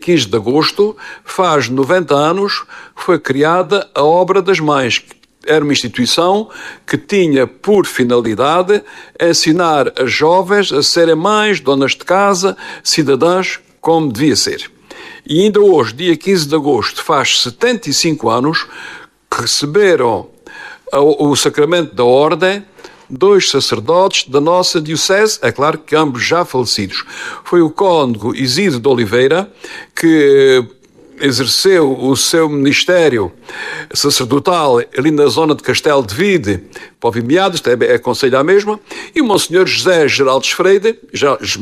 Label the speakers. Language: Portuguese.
Speaker 1: 15 de agosto, faz 90 anos, foi criada a Obra das Mães. Era uma instituição que tinha por finalidade ensinar as jovens a serem mães, donas de casa, cidadãs, como devia ser. E ainda hoje, dia 15 de agosto, faz 75 anos que receberam o sacramento da Ordem 2 sacerdotes da nossa diocese, é claro que ambos já falecidos. Foi o cônego Isidro de Oliveira, que exerceu o seu ministério sacerdotal ali na zona de Castelo de Vide, para o Vimiados, é conselho à mesma, e o Monsenhor José Geraldes Freire,